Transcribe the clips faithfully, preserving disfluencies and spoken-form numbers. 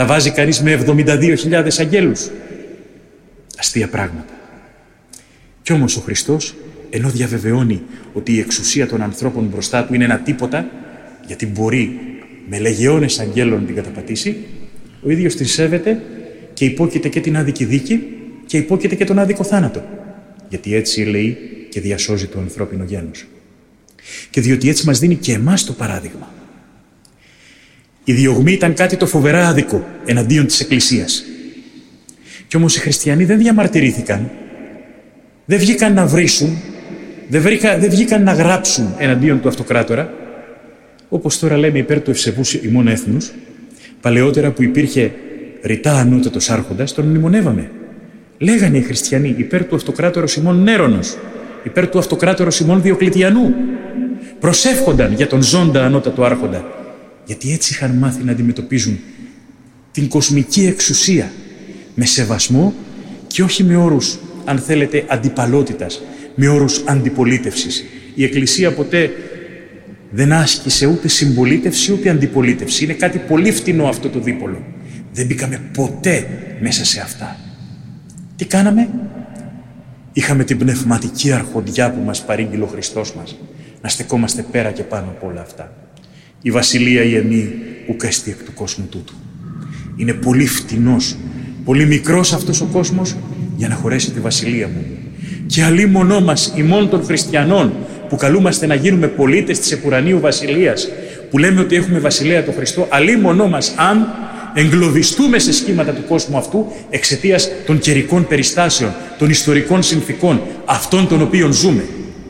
να βάζει κανείς με εβδομήντα δύο χιλιάδες αγγέλους. Αστεία πράγματα. Κι όμως ο Χριστός, ενώ διαβεβαιώνει ότι η εξουσία των ανθρώπων μπροστά του είναι ένα τίποτα, γιατί μπορεί με λεγεώνες αγγέλων να την καταπατήσει, ο ίδιος την σέβεται και υπόκειται και την άδικη δίκη και υπόκειται και τον άδικο θάνατο. Γιατί έτσι λέει και διασώζει το ανθρώπινο γένος. Και διότι έτσι μας δίνει και εμάς το παράδειγμα. Η διωγμή ήταν κάτι το φοβερά άδικο εναντίον της Εκκλησίας. Κι όμως οι χριστιανοί δεν διαμαρτυρήθηκαν, δεν βγήκαν να βρίσουν, δεν, βρήκα, δεν βγήκαν να γράψουν εναντίον του αυτοκράτορα, όπως τώρα λέμε υπέρ του ευσεβούς ημών έθνους. Παλαιότερα που υπήρχε ρητά ανώτατος άρχοντας, τον μνημονεύαμε. Λέγανε οι χριστιανοί υπέρ του αυτοκράτορος ημών Νέρονος, υπέρ του αυτοκράτορος ημών Διοκλητιανού. Προσεύχονταν για τον ζώντα ανώτατο άρχοντα, γιατί έτσι είχαν μάθει να αντιμετωπίζουν την κοσμική εξουσία με σεβασμό και όχι με όρους, αν θέλετε, αντιπαλότητας, με όρους αντιπολίτευσης. Η Εκκλησία ποτέ δεν άσκησε ούτε συμπολίτευση ούτε αντιπολίτευση. Είναι κάτι πολύ φτηνό αυτό το δίπολο. Δεν μπήκαμε ποτέ μέσα σε αυτά. Τι κάναμε? Είχαμε την πνευματική αρχοντιά που μας παρήγγειλε ο Χριστός μας, να στεκόμαστε πέρα και πάνω από όλα αυτά. Η βασιλεία η εμή ουκ έστι εκ του κόσμου τούτου. Είναι πολύ φτηνός, πολύ μικρός αυτός ο κόσμος για να χωρέσει τη βασιλεία μου. Και αλίμονό μας ημών των χριστιανών που καλούμαστε να γίνουμε πολίτες της επουρανίου βασιλείας, που λέμε ότι έχουμε βασιλέα τον Χριστό, αλίμονό μας αν εγκλωβιστούμε σε σχήματα του κόσμου αυτού εξαιτίας των καιρικών περιστάσεων, των ιστορικών συνθηκών, αυτών των οποίων ζούμε.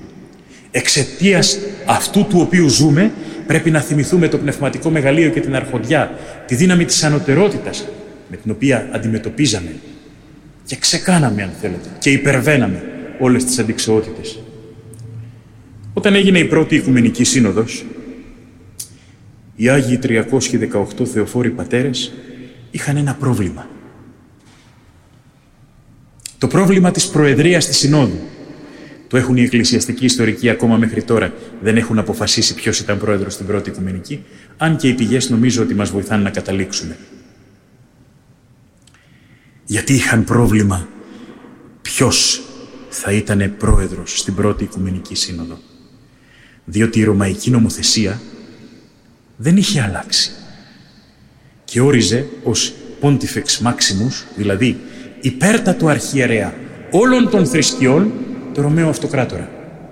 Εξαιτίας αυτού του οποίου ζούμε, πρέπει να θυμηθούμε το πνευματικό μεγαλείο και την αρχοντιά, τη δύναμη της ανωτερότητας με την οποία αντιμετωπίζαμε και ξεκάναμε, αν θέλετε, και υπερβαίναμε όλες τις αντιξοότητες. Όταν έγινε η πρώτη Οικουμενική Σύνοδος, οι Άγιοι τριακόσιοι δεκαοκτώ Θεοφόροι Πατέρες είχαν ένα πρόβλημα. Το πρόβλημα της προεδρίας της Συνόδου. Το έχουν οι εκκλησιαστικοί ιστορικοί ακόμα μέχρι τώρα. Δεν έχουν αποφασίσει ποιος ήταν πρόεδρος στην πρώτη Οικουμενική, αν και οι πηγές νομίζω ότι μας βοηθάνε να καταλήξουμε. Γιατί είχαν πρόβλημα ποιος θα ήταν πρόεδρος στην πρώτη Οικουμενική Σύνοδο. Διότι η Ρωμαϊκή νομοθεσία δεν είχε αλλάξει και όριζε ως Pontifex Maximus, δηλαδή υπέρτατο αρχιερέα όλων των θρησκειών, το Ρωμαίο Αυτοκράτορα.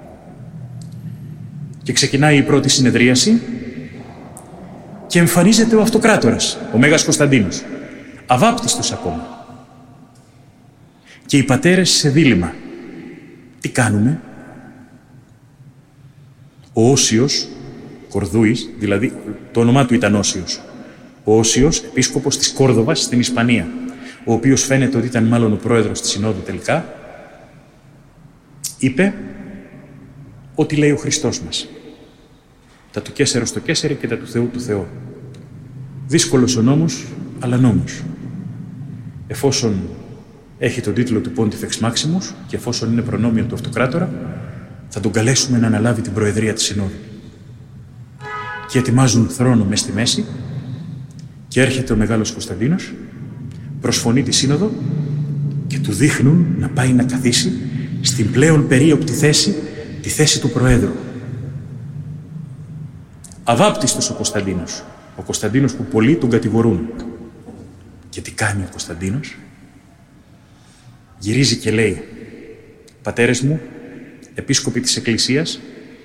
Και ξεκινάει η πρώτη συνεδρίαση και εμφανίζεται ο Αυτοκράτορας, ο Μέγας Κωνσταντίνος, αβάπτιστος ακόμα. Και οι πατέρες σε δίλημμα. Τι κάνουμε? Ο Όσιος Κορδούης, δηλαδή το όνομά του ήταν Όσιος, ο Όσιος, επίσκοπος της Κόρδοβας στην Ισπανία, ο οποίος φαίνεται ότι ήταν μάλλον ο πρόεδρος της Συνόδου τελικά, είπε ότι λέει ο Χριστός μας. Τα του Κέσσερος το Κέσσερι και τα του Θεού του Θεό. Δύσκολος ο νόμος, αλλά νόμος. Εφόσον έχει τον τίτλο του Pontifex Maximus και εφόσον είναι προνόμιο του Αυτοκράτορα, θα τον καλέσουμε να αναλάβει την προεδρία της Συνόδου. Και ετοιμάζουν θρόνο μες στη μέση και έρχεται ο Μεγάλος Κωνσταντίνος, προσφωνεί τη Σύνοδο και του δείχνουν να πάει να καθίσει στην πλέον περίοπτη θέση, τη θέση του Προέδρου. Αβάπτιστος ο Κωνσταντίνος, ο Κωνσταντίνος που πολλοί τον κατηγορούν. Και τι κάνει ο Κωνσταντίνος? Γυρίζει και λέει: πατέρες μου, επίσκοποι της Εκκλησίας,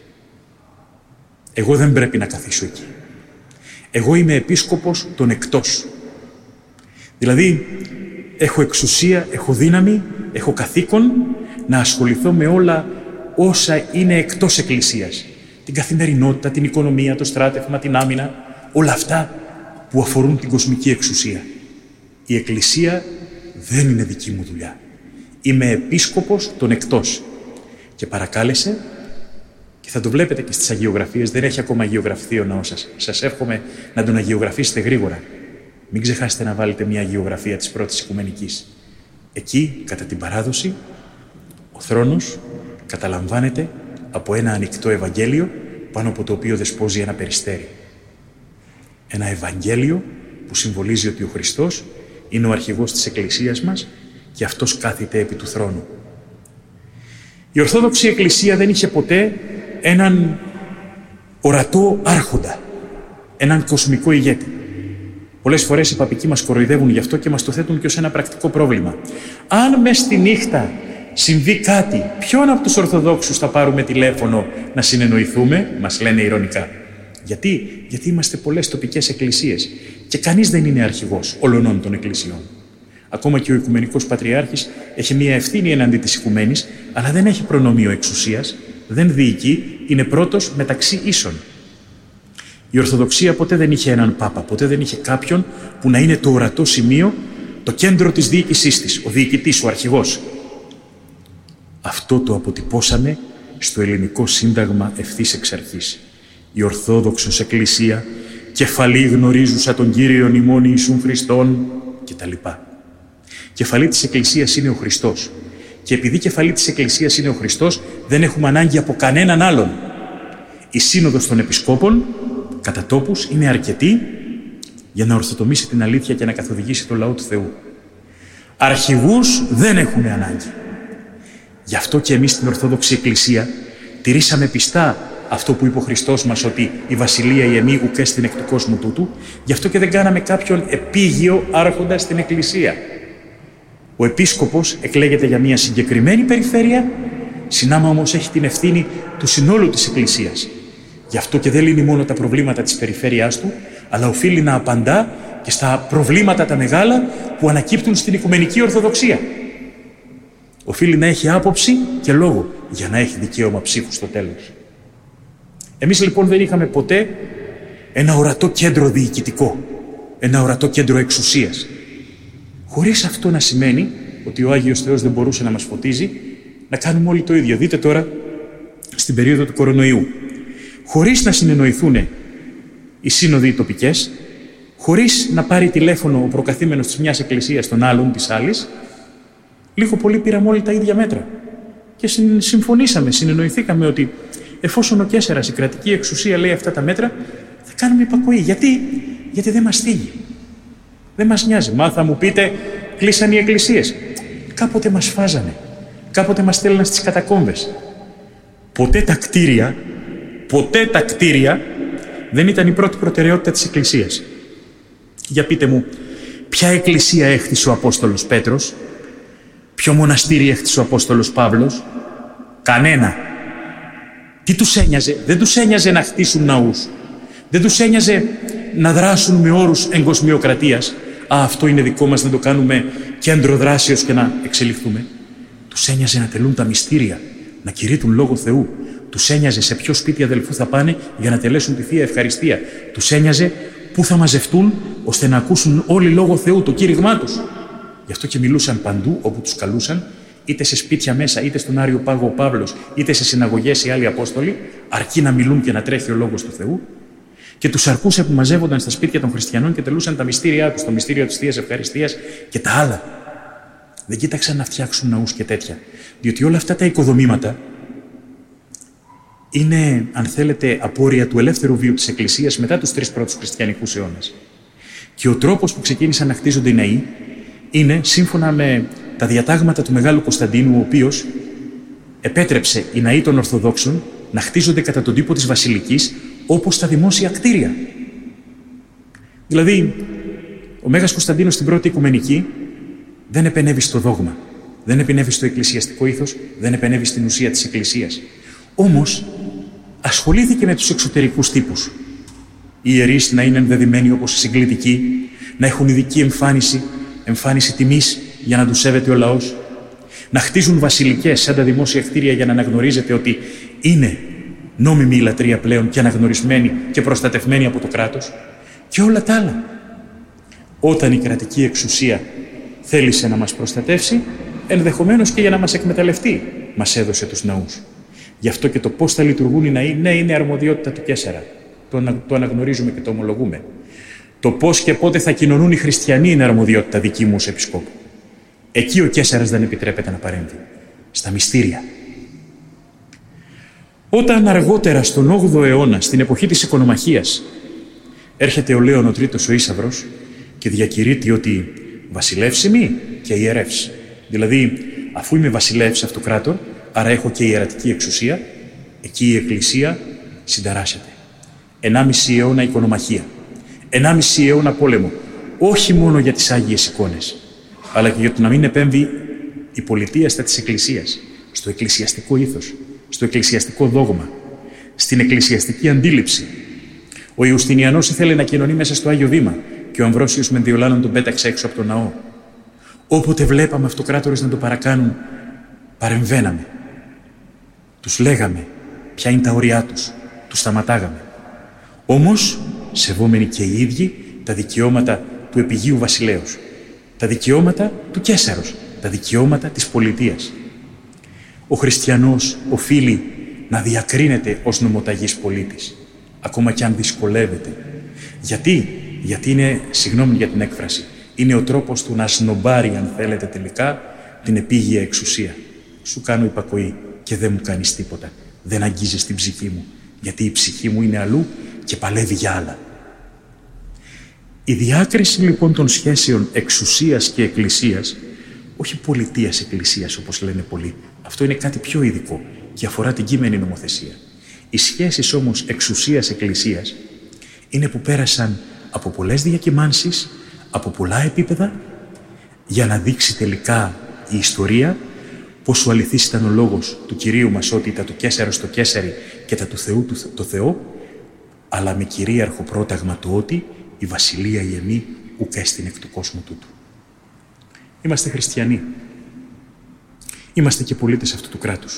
εγώ δεν πρέπει να καθίσω εκεί. Εγώ είμαι επίσκοπος των εκτός. Δηλαδή, έχω εξουσία, έχω δύναμη, έχω καθήκον να ασχοληθώ με όλα όσα είναι εκτός Εκκλησίας. Την καθημερινότητα, την οικονομία, το στράτευμα, την άμυνα, όλα αυτά που αφορούν την κοσμική εξουσία. Η Εκκλησία δεν είναι δική μου δουλειά. Είμαι επίσκοπος των εκτός. Και παρακάλεσε, και θα το βλέπετε και στις αγιογραφίες, δεν έχει ακόμα αγιογραφηθεί ο ναός σας. Σας εύχομαι να τον αγιογραφήσετε γρήγορα. Μην ξεχάσετε να βάλετε μια αγιογραφία της πρώτης Οικουμενικής. Εκεί, κατά την παράδοση, ο θρόνος καταλαμβάνεται από ένα ανοιχτό Ευαγγέλιο πάνω από το οποίο δεσπόζει ένα περιστέρι. Ένα Ευαγγέλιο που που συμβολίζει ότι ο Χριστός είναι ο αρχηγός της Εκκλησίας μας και αυτός κάθεται επί του θρόνου. Η Ορθόδοξη Εκκλησία δεν είχε ποτέ έναν ορατό άρχοντα, έναν κοσμικό ηγέτη. Πολλές φορές οι παπικοί μας κοροϊδεύουν γι' αυτό και μας το θέτουν και ως ένα πρακτικό πρόβλημα. Αν μες στη νύχτα συμβεί κάτι, ποιον από τους Ορθοδόξους θα πάρουμε τηλέφωνο να συνεννοηθούμε, μας λένε ειρωνικά. Γιατί, Γιατί είμαστε πολλές τοπικές εκκλησίες και κανείς δεν είναι αρχηγός όλων των εκκλησιών. Ακόμα και ο Οικουμενικός Πατριάρχης έχει μία ευθύνη εναντί της οικουμένης, αλλά δεν έχει προνόμιο εξουσίας, δεν διοικεί, είναι πρώτος μεταξύ ίσων. Η Ορθοδοξία ποτέ δεν είχε έναν Πάπα, ποτέ δεν είχε κάποιον που να είναι το ορατό σημείο, το κέντρο της διοίκησής της, ο διοικητής, ο αρχηγός. Αυτό το αποτυπώσαμε στο ελληνικό σύνταγμα ευθύς εξ αρχής. Η Ορθόδοξος Εκκλησία, κεφαλή γνωρίζουσα τον Κύριον ημών Ιησούν Χριστόν κτλ. Κεφαλή της Εκκλησίας είναι ο Χριστός. Και επειδή κεφαλή της Εκκλησίας είναι ο Χριστός, δεν έχουμε ανάγκη από κανέναν άλλον. Η Σύνοδος των Επισκόπων, κατά τόπους, είναι αρκετή για να ορθοτομήσει την αλήθεια και να καθοδηγήσει το λαό του Θεού. Αρχηγούς δεν έχουμε ανάγκη. Γι' αυτό και εμείς στην Ορθόδοξη Εκκλησία τηρήσαμε πιστά αυτό που είπε ο Χριστός μας, ότι η βασιλεία η εμή ουκ έστιν εκ του κόσμου τούτου. Γι' αυτό και δεν κάναμε κάποιον επίγειο άρχοντα στην Εκκλησία. Ο επίσκοπος εκλέγεται για μια συγκεκριμένη περιφέρεια, συνάμα όμως έχει την ευθύνη του συνόλου της Εκκλησίας. Γι' αυτό και δεν λύνει μόνο τα προβλήματα της περιφέρειάς του, αλλά οφείλει να απαντά και στα προβλήματα τα μεγάλα που ανακύπτουν στην Οικουμενική Ορθοδοξία. Οφείλει να έχει άποψη και λόγο για να έχει δικαίωμα ψήφου στο τέλος. Εμείς λοιπόν δεν είχαμε ποτέ ένα ορατό κέντρο διοικητικό, ένα ορατό κέντρο εξουσίας. Χωρίς αυτό να σημαίνει ότι ο Άγιος Θεός δεν μπορούσε να μας φωτίζει, να κάνουμε όλοι το ίδιο. Δείτε τώρα στην περίοδο του κορονοϊού. Χωρίς να συνεννοηθούν οι σύνοδοι οι τοπικές, χωρίς να πάρει τηλέφωνο ο προκαθήμενος της μιας εκκλησίας των άλλων της άλλης, λίγο πολύ πήραμε όλοι τα ίδια μέτρα. Και συμφωνήσαμε, συνεννοηθήκαμε ότι εφόσον ο Καίσαρας, η κρατική εξουσία, λέει αυτά τα μέτρα, θα κάνουμε υπακοή. Γιατί? Γιατί δεν μας θίγει. Δεν μας νοιάζει. Μα θα μου πείτε, κλείσαν οι εκκλησίες. Κάποτε μας φάζανε. Κάποτε μας στέλναν στις κατακόμβες. Ποτέ τα κτίρια, ποτέ τα κτίρια δεν ήταν η πρώτη προτεραιότητα της εκκλησίας. Για πείτε μου, ποια εκκλησία έχτισε ο Απόστολος Πέτρος? Ποιο μοναστήρι έχτισε ο Απόστολος Παύλος? Κανένα. Τι τους ένοιαζε? Δεν τους ένοιαζε να χτίσουν ναούς. Δεν τους ένοιαζε να δράσουν με όρους εγκοσμιοκρατίας. Α, αυτό είναι δικό μας, να το κάνουμε κέντρο δράσεως και να εξελιχθούμε. Τους ένοιαζε να τελούν τα μυστήρια, να κηρύττουν λόγο Θεού. Τους ένοιαζε σε ποιο σπίτι αδελφού θα πάνε για να τελέσουν τη Θεία Ευχαριστία. Τους ένοιαζε πού θα μαζευτούν ώστε να ακούσουν όλοι λόγο Θεού, το κήρυγμά τους. Γι' αυτό και μιλούσαν παντού όπου τους καλούσαν, είτε σε σπίτια μέσα, είτε στον Άριο Πάγο ο Παύλος, είτε σε συναγωγές οι άλλοι Απόστολοι, αρκεί να μιλούν και να τρέχει ο λόγος του Θεού. Και τους αρκούσε που μαζεύονταν στα σπίτια των χριστιανών και τελούσαν τα μυστήριά τους, το μυστήριο της Θείας Ευχαριστίας και τα άλλα. Δεν κοίταξαν να φτιάξουν ναούς και τέτοια. Διότι όλα αυτά τα οικοδομήματα είναι, αν θέλετε, απόρρια του ελεύθερου βίου της Εκκλησίας μετά τους τρεις πρώτους χριστιανικούς αιώνες. Και ο τρόπος που ξεκίνησαν να χτίζονται οι ναοί είναι σύμφωνα με τα διατάγματα του Μεγάλου Κωνσταντίνου, ο οποίος επέτρεψε οι ναοί των Ορθοδόξων να χτίζονται κατά τον τύπο της Βασιλικής, όπως τα δημόσια κτίρια. Δηλαδή, ο Μέγας Κωνσταντίνος στην πρώτη Οικουμενική δεν επενέβη στο δόγμα, δεν επενέβη στο εκκλησιαστικό ήθος, δεν επενέβη στην ουσία της Εκκλησίας. Όμως, ασχολήθηκε με τους εξωτερικούς τύπους. Οι ιερείς να είναι ενδεδειμένοι όπως οι συγκλητικοί, να έχουν ειδική εμφάνιση, εμφάνιση τιμής για να τους σέβεται ο λαός, να χτίζουν βασιλικές σαν τα δημόσια κτίρια για να αναγνωρίζεται ότι είναι νόμιμη η λατρεία πλέον και αναγνωρισμένη και προστατευμένη από το κράτος και όλα τα άλλα. Όταν η κρατική εξουσία θέλησε να μας προστατεύσει, ενδεχομένως και για να μας εκμεταλλευτεί, μας έδωσε τους ναούς. Γι' αυτό και το πώς θα λειτουργούν οι ναοί, ναι, είναι αρμοδιότητα του Καίσαρα. Το, ανα, το αναγνωρίζουμε και το ομολογούμε. Το πώς και πότε θα κοινωνούν οι χριστιανοί είναι αρμοδιότητα δική μου ως επισκόπου. Εκεί ο Καίσαρας δεν επιτρέπεται να παρέμβει. Στα μυστήρια. Όταν αργότερα στον όγδοο αιώνα, στην εποχή της οικονομαχίας, έρχεται ο Λέων ο Τρίτος ο Ίσαυρος και διακηρύττει ότι βασιλεύσιμη και ιερεύς. Δηλαδή, αφού είμαι βασιλεύς αυτοκράτορ, άρα έχω και ιερατική εξουσία, εκεί η Εκκλησία συνταράσσεται. Ενάμιση αιώνα οικονομαχία, ενάμιση αιώνα πόλεμο, όχι μόνο για τις Άγιες εικόνες, αλλά και για το να μην επέμβει η πολιτεία στα της Εκκλησίας, στο εκκλησιαστικό ήθος, στο εκκλησιαστικό δόγμα, στην εκκλησιαστική αντίληψη. Ο Ιουστινιανός ήθελε να κοινωνεί μέσα στο Άγιο Βήμα και ο Αμβρόσιος Μενδιολάνων τον πέταξε έξω από τον ναό. Όποτε βλέπαμε αυτοκράτορες να το παρακάνουν, παρεμβαίναμε. Τους λέγαμε ποια είναι τα όρια τους, τους σταματάγαμε. Όμως, σεβόμενοι και οι ίδιοι τα δικαιώματα του επιγείου βασιλέως, τα δικαιώματα του Καίσαρος, τα δικαιώματα της πολιτείας. Ο χριστιανός οφείλει να διακρίνεται ως νομοταγής πολίτης, ακόμα κι αν δυσκολεύεται. Γιατί, γιατί είναι, συγγνώμη για την έκφραση, είναι ο τρόπος του να σνομπάρει, αν θέλετε τελικά, την επίγεια εξουσία. Σου κάνω υπακοή και δεν μου κάνεις τίποτα. Δεν αγγίζεις την ψυχή μου, γιατί η ψυχή μου είναι αλλού και παλεύει για άλλα. Η διάκριση λοιπόν των σχέσεων εξουσίας και εκκλησίας, όχι πολιτείας εκκλησίας όπως λένε πολλοί, αυτό είναι κάτι πιο ειδικό και αφορά την κείμενη νομοθεσία. Οι σχέσεις όμως εξουσίας-εκκλησίας είναι που πέρασαν από πολλές διακυμάνσεις, από πολλά επίπεδα, για να δείξει τελικά η ιστορία πόσο αληθής ήταν ο λόγος του Κυρίου μας ότι τα του Καίσαρος το Καίσαρι και τα του Θεού του το Θεό, αλλά με κυρίαρχο πρόταγμα το ότι η βασιλεία η εμή ουκ έστιν εκ του κόσμου τούτου. Είμαστε χριστιανοί. Είμαστε και πολίτες αυτού του κράτους.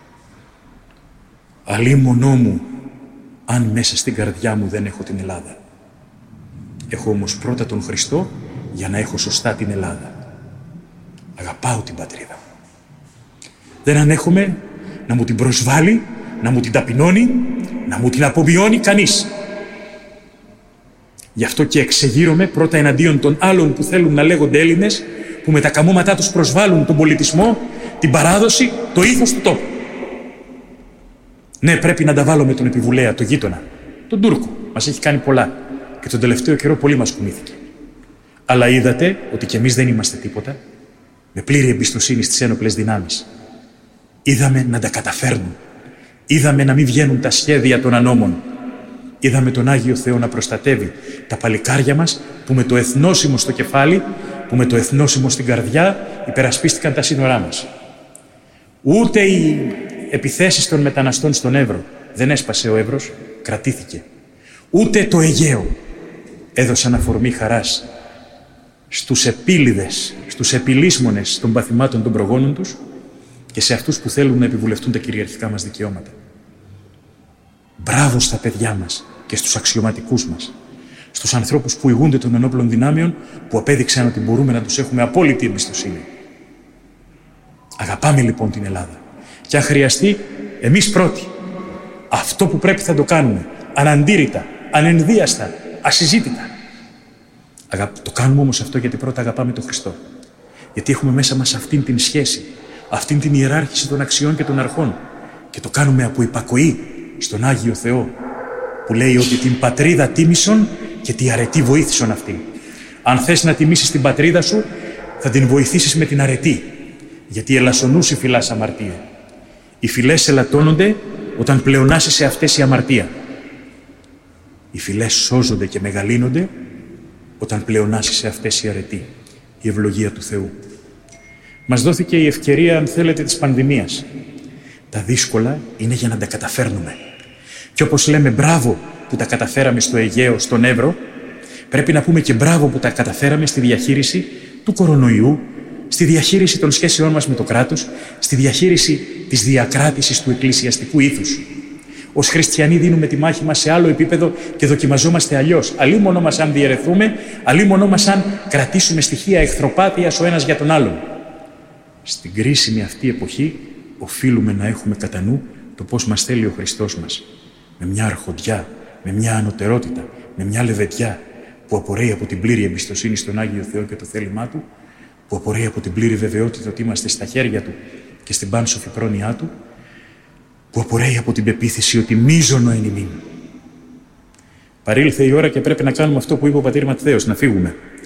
Αλίμονό μου, αν μέσα στην καρδιά μου δεν έχω την Ελλάδα. Έχω όμως πρώτα τον Χριστό για να έχω σωστά την Ελλάδα. Αγαπάω την πατρίδα μου. Δεν ανέχομαι να μου την προσβάλλει, να μου την ταπεινώνει, να μου την απομειώνει κανείς. Γι' αυτό και εξεγείρομαι πρώτα εναντίον των άλλων που θέλουν να λέγονται Έλληνες, που με τα καμώματά τους προσβάλλουν τον πολιτισμό, την παράδοση, το ήθος του τόπου. Ναι, πρέπει να τα βάλω με τον επιβουλέα, τον γείτονα, τον Τούρκο. Μας έχει κάνει πολλά και τον τελευταίο καιρό πολύ μας κουνήθηκε. Αλλά είδατε ότι κι εμείς δεν είμαστε τίποτα, με πλήρη εμπιστοσύνη στις ένοπλες δυνάμεις. Είδαμε να τα καταφέρνουν. Είδαμε να μην βγαίνουν τα σχέδια των ανώμων. Είδαμε τον Άγιο Θεό να προστατεύει τα παλικάρια μας που με το εθνόσημο στο κεφάλι, που με το εθνόσημο στην καρδιά υπερασπίστηκαν τα σύνορά μας. Ούτε οι επιθέσεις των μεταναστών στον Εύρο, δεν έσπασε ο Εύρος, κρατήθηκε. Ούτε το Αιγαίο έδωσαν αφορμή χαράς στους επίλιδες, στους επιλύσμονες των παθημάτων των προγόνων τους και σε αυτούς που θέλουν να επιβουλευτούν τα κυριαρχικά μας δικαιώματα. Μπράβο στα παιδιά μας και στους αξιωματικούς μας, στους ανθρώπους που ηγούνται των ενόπλων δυνάμεων, που απέδειξαν ότι μπορούμε να τους έχουμε απόλυτη εμπιστοσύνη. Αγαπάμε λοιπόν την Ελλάδα. Και αν χρειαστεί, εμείς πρώτοι. Αυτό που πρέπει θα το κάνουμε, αναντήρητα, ανενδίαστα, ασυζήτητα. Αγα... Το κάνουμε όμως αυτό γιατί πρώτα αγαπάμε τον Χριστό. Γιατί έχουμε μέσα μας αυτήν την σχέση, αυτήν την ιεράρχηση των αξιών και των αρχών. Και το κάνουμε από υπακοή στον Άγιο Θεό, που λέει ότι την πατρίδα τίμησον και τη αρετή βοήθησον αυτή. Αν θες να τιμήσεις την πατρίδα σου, θα την βοηθήσεις με την αρετή. Γιατί ελασσονούσι φυλάς αμαρτία. Οι φυλές ελαττώνονται όταν πλεονάσει σε αυτές η αμαρτία. Οι φυλές σώζονται και μεγαλύνονται όταν πλεονάσει σε αυτές η αρετή, η ευλογία του Θεού. Μας δόθηκε η ευκαιρία, αν θέλετε, της πανδημίας. Τα δύσκολα είναι για να τα καταφέρνουμε. Και όπως λέμε μπράβο που τα καταφέραμε στο Αιγαίο, στον Εύρο, πρέπει να πούμε και μπράβο που τα καταφέραμε στη διαχείριση του κορονοϊού, στη διαχείριση των σχέσεών μας με το κράτος, στη διαχείριση της διακράτησης του εκκλησιαστικού ήθους. Ως χριστιανοί δίνουμε τη μάχη μας σε άλλο επίπεδο και δοκιμαζόμαστε αλλιώς. Αλίμονο μας αν διαιρεθούμε, αλίμονο μας αν κρατήσουμε στοιχεία εχθροπάθειας ο ένας για τον άλλον. Στην κρίσιμη αυτή εποχή οφείλουμε να έχουμε κατά νου το πώς μας θέλει ο Χριστός μας. Με μια αρχοντιά, με μια ανωτερότητα, με μια λεβεντιά που απορρέει από την πλήρη εμπιστοσύνη στον Άγιο Θεό και το θέλημά Του, που απορρέει από την πλήρη βεβαιότητα ότι είμαστε στα χέρια Του και στην πάνσοφη πρόνοιά Του, που απορρέει από την πεποίθηση ότι μίζωνο εν ημίν. Παρήλθε η ώρα και πρέπει να κάνουμε αυτό που είπε ο πατήρ Ματθαίος, να φύγουμε.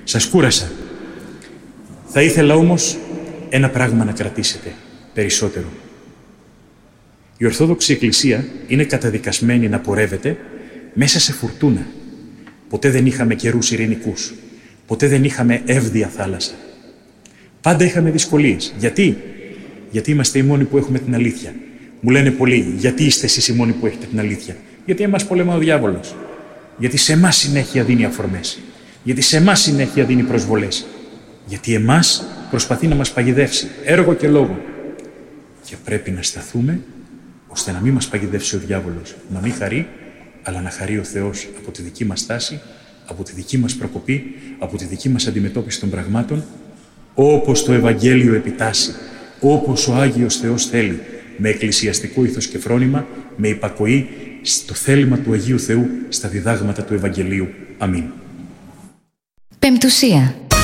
Σας κούρασα. Θα ήθελα όμως ένα πράγμα να κρατήσετε περισσότερο. Η Ορθόδοξη Εκκλησία είναι καταδικασμένη να πορεύεται μέσα σε φουρτούνα. Ποτέ δεν είχαμε καιρούς ειρηνικούς. Ποτέ δεν είχαμε εύδοια θάλασσα. Πάντα είχαμε δυσκολίες. Γιατί? Γιατί είμαστε οι μόνοι που έχουμε την αλήθεια. Μου λένε πολλοί, γιατί είστε εσείς οι μόνοι που έχετε την αλήθεια? Γιατί εμάς πολεμά ο διάβολος. Γιατί σε εμάς συνέχεια δίνει αφορμές. Γιατί σε εμάς συνέχεια δίνει προσβολές. Γιατί εμάς προσπαθεί να μας παγιδεύσει, έργο και λόγο. Και πρέπει να σταθούμε ώστε να μην μας παγιδεύσει ο διάβολος, να μην χαρεί, αλλά να χαρεί ο Θεός από τη δική μας στάση, από τη δική μας προκοπή, από τη δική μας αντιμετώπιση των πραγμάτων, όπως το Ευαγγέλιο επιτάσσει, όπως ο Άγιος Θεός θέλει, με εκκλησιαστικό ήθος και φρόνημα, με υπακοή στο θέλημα του Αγίου Θεού, στα διδάγματα του Ευαγγελίου. Αμήν. Πεμπτουσία.